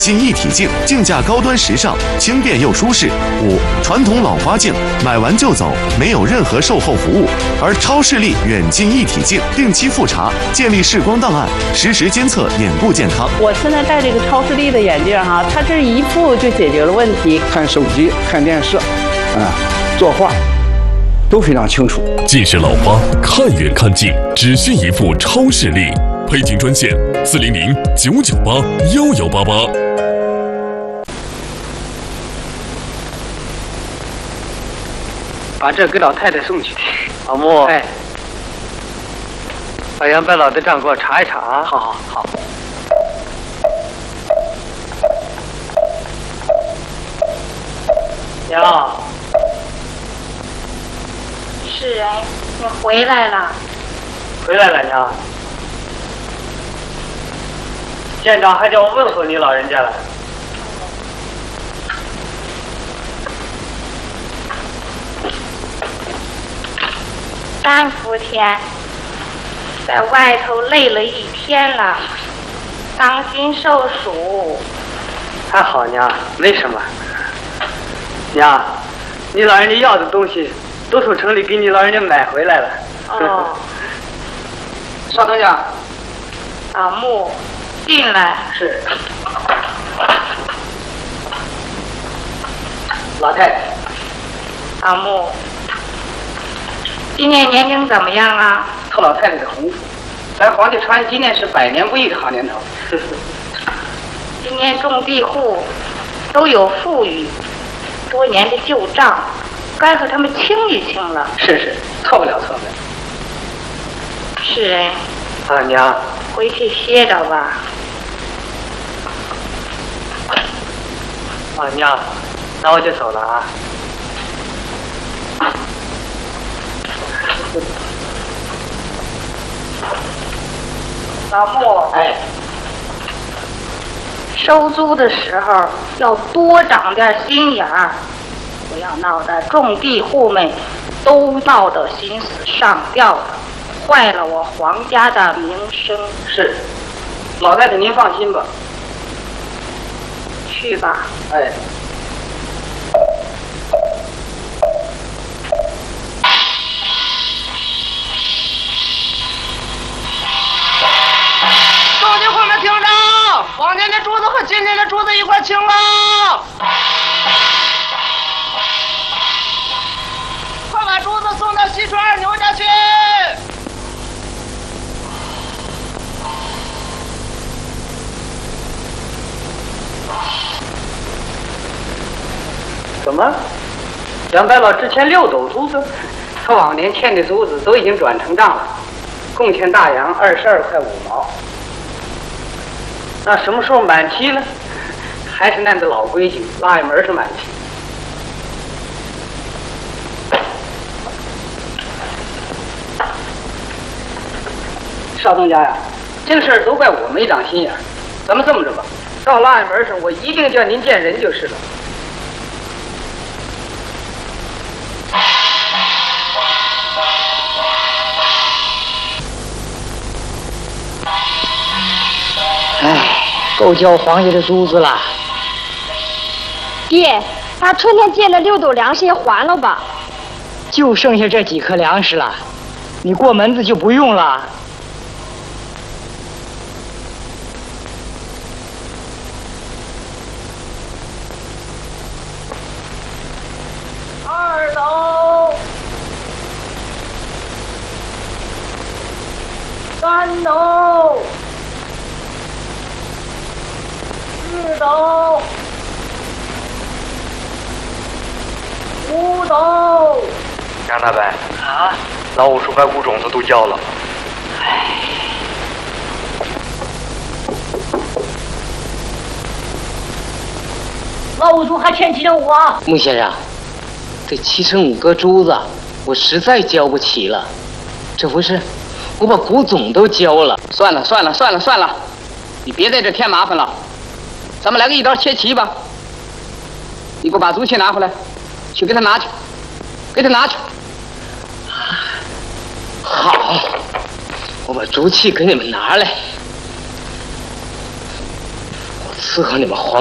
金一体镜，镜架高端时尚，轻便又舒适。5. 传统老花镜，买完就走，没有任何售后服务。而超视力远近一体镜，定期复查，建立视光档案，实时监测眼部健康。 我现在戴这个超视力的眼镜哈，它这一副就解决了问题。 看手机、看电视，作画都非常清楚。 近视老花，看远看近，只需一副超视力。配镜专线400-998-1188。 把这给老太太送去。老穆，哎，把杨白老的账给我查一查啊。好。娘， 是哎，你回来了。 回来了，娘。县长还叫我问候你老人家了。 3伏天，在外头累了一天了，当心受暑。 还好娘，没什么。娘，你老人家要的东西都从城里给你老人家买回来了。 哦。 少东家。 老穆，进来。 是。老太太。 老穆。今年年景怎么样啊？ 特老太太的洪福，咱皇帝传今年是100年不易的好年头。 今年种地户都有富裕，多年的旧账，该和他们清一清了。 是，错不了。 是哎。 啊，娘， 回去歇着吧。 啊，娘，那我就走了啊。 老穆， 哎， 收租的时候要多长点心眼儿，不要闹得种地户们都闹得心死上吊了，坏了我皇家的名声。 是，老太太您放心吧。 去吧。 哎。往年的珠子和今年的珠子一块清了，快把珠子送到西川二牛家去。怎么？杨白老之前6斗珠子，他往年欠的珠子都已经转成账了，共欠大洋22块5毛。那什么时候满期呢？还是那的老规矩，腊月门是满期。少东家呀，这个事儿都怪我没长心眼儿。咱们这么着吧，到腊月门上，我一定叫您见人就是了。够交皇爷的珠子了。 爹，把春天借的6斗粮食也还了吧。 就剩下这几颗粮食了，你过门子就不用了。 2斗，3斗，4斗，5斗。 杨大伯啊， 老五说把谷种子都交了。 老五叔还欠7成5啊。 穆先生，这7成5个珠子，我实在交不起了。这不是，我把谷种都交了。算了，你别在这添麻烦了。咱们来个一刀切齐吧。你给我把竹签拿回来，去给他拿去，好，我把竹器给你们拿来。我伺候你们皇